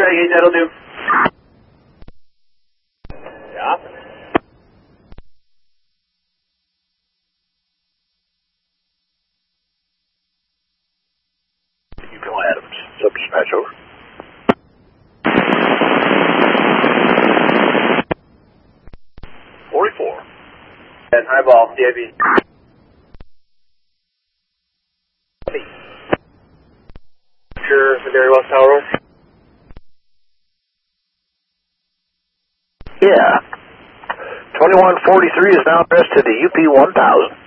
Drag 8, that'll do. Yeah. UP1 Adams, sub-dispatch over. And highball, DIB. Sure, very well, Tower. Yeah. 2143 is now addressed to the UP 1000.